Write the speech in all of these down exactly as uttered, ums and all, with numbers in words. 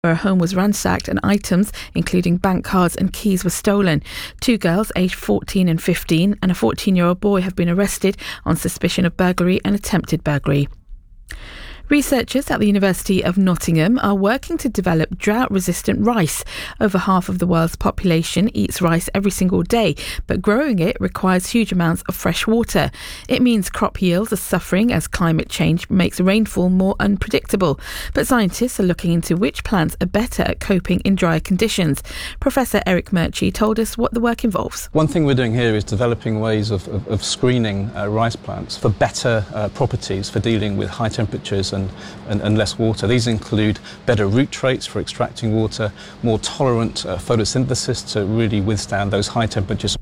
Her home was ransacked and items, including bank cards and keys, were stolen. Two girls, aged fourteen and fifteen, and a fourteen-year-old boy have been arrested on suspicion of burglary and attempted burglary. Researchers at the University of Nottingham are working to develop drought-resistant rice. Over half of the world's population eats rice every single day, but growing it requires huge amounts of fresh water. It means crop yields are suffering as climate change makes rainfall more unpredictable. But scientists are looking into which plants are better at coping in drier conditions. Professor Eric Murchie told us what the work involves. One thing we're doing here is developing ways of, of, of screening uh, rice plants for better uh, properties for dealing with high temperatures and And, and less water. These include better root traits for extracting water, more tolerant uh, photosynthesis to really withstand those high temperatures.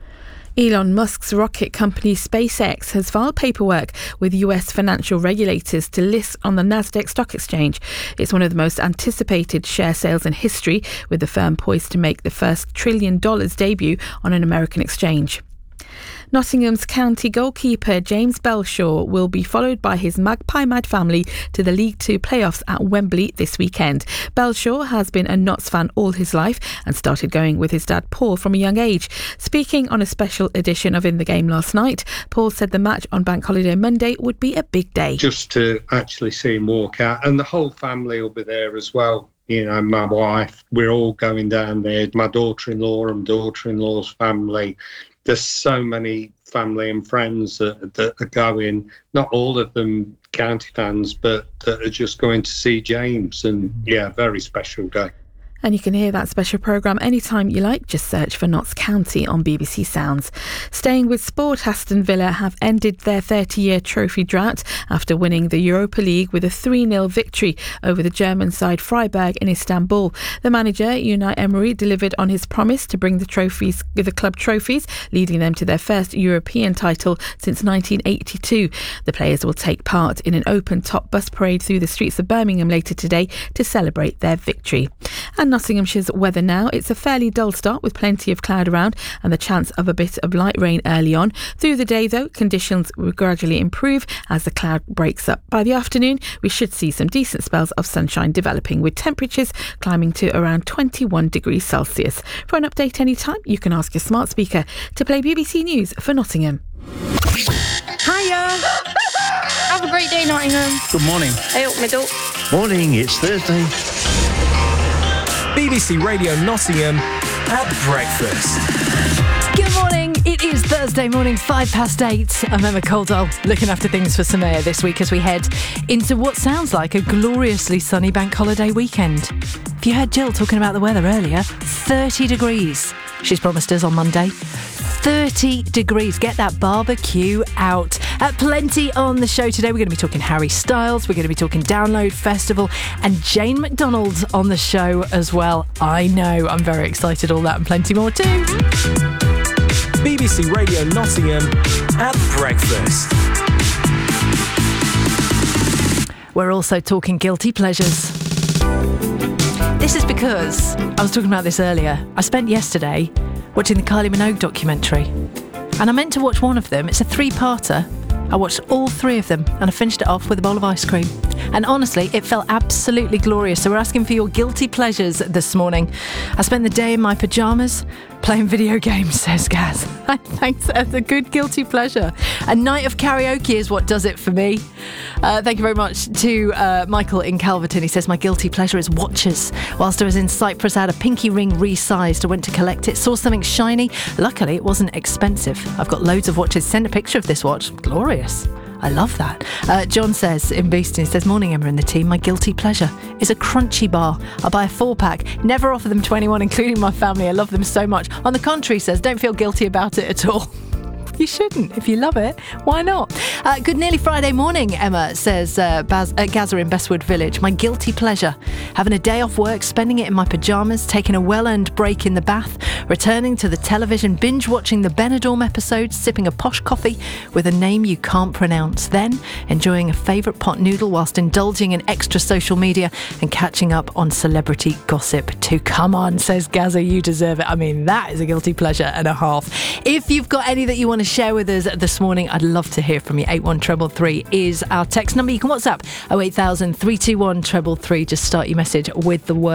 Elon Musk's rocket company SpaceX has filed paperwork with U S financial regulators to list on the Nasdaq Stock Exchange. It's one of the most anticipated share sales in history, with the firm poised to make the first trillion dollars debut on an American exchange. Nottingham's county goalkeeper James Belshaw will be followed by his Magpie Mad family to the League Two playoffs at Wembley this weekend. Belshaw has been a Notts fan all his life and started going with his dad Paul from a young age. Speaking on a special edition of In the Game last night, Paul said the match on Bank Holiday Monday would be a big day. Just to actually see him walk out, and the whole family will be there as well. You know, my wife, we're all going down there, my daughter-in-law and daughter-in-law's family. There's so many family and friends that, that are going, not all of them county fans, but that are just going to see James. And yeah, very special day. And you can hear that special programme anytime you like. Just search for Notts County on B B C Sounds. Staying with sport, Aston Villa have ended their thirty-year trophy drought after winning the Europa League with a three nil victory over the German side Freiburg in Istanbul. The manager, Unai Emery, delivered on his promise to bring the trophies, the club trophies, leading them to their first European title since nineteen eighty-two. The players will take part in an open-top bus parade through the streets of Birmingham later today to celebrate their victory. And Nottinghamshire's weather now. It's a fairly dull start with plenty of cloud around and the chance of a bit of light rain early on. Through the day, though, conditions will gradually improve as the cloud breaks up. By the afternoon, we should see some decent spells of sunshine developing, with temperatures climbing to around twenty-one degrees Celsius. For an update anytime, you can ask your smart speaker to play B B C News for Nottingham. Hiya! Have a great day, Nottingham. Good morning. Hey up, middle. Morning, it's Thursday. B B C Radio Nottingham at breakfast. Good morning. It is Thursday morning, five past eight. I'm Emma Coldell, looking after things for Samaya this week as we head into what sounds like a gloriously sunny bank holiday weekend. If you heard Jill talking about the weather earlier, thirty degrees. She's promised us on Monday. thirty degrees. Get that barbecue out. Uh, plenty on the show today. We're going to be talking Harry Styles. We're going to be talking Download Festival and Jane McDonald on the show as well. I know. I'm very excited. All that and plenty more too. B B C Radio Nottingham at breakfast. We're also talking guilty pleasures. This is because I was talking about this earlier. I spent yesterday watching the Kylie Minogue documentary, and I meant to watch one of them. It's a three-parter. I watched all three of them and I finished it off with a bowl of ice cream. And honestly, it felt absolutely glorious. So we're asking for your guilty pleasures this morning. I spent the day in my pyjamas playing video games, says Gaz. Thanks, that's a good guilty pleasure. A night of karaoke is what does it for me. Uh, thank you very much to uh, Michael in Calverton. He says, my guilty pleasure is watches. Whilst I was in Cyprus, I had a pinky ring resized. I went to collect it, saw something shiny. Luckily, it wasn't expensive. I've got loads of watches. Send a picture of this watch. Glorious. I love that. Uh, John says in Beeston, he says, morning Emma and the team, my guilty pleasure is a crunchy bar. I buy a four pack, never offer them to anyone, including my family. I love them so much. On the contrary, he says, don't feel guilty about it at all. You shouldn't. If you love it, why not? Uh, good nearly Friday morning, Emma, says uh, Baz, uh, Gaza in Bestwood Village. My guilty pleasure, having a day off work, spending it in my pyjamas, taking a well-earned break in the bath, returning to the television, binge-watching the Benidorm episodes, sipping a posh coffee with a name you can't pronounce, then enjoying a favourite pot noodle whilst indulging in extra social media and catching up on celebrity gossip too. Come on, says Gaza, you deserve it. I mean, that is a guilty pleasure and a half. If you've got any that you want to share with us this morning, I'd love to hear from you. eight one three three three is our text number. You can WhatsApp oh eight thousand, three two one, three three three. Just start your message with the word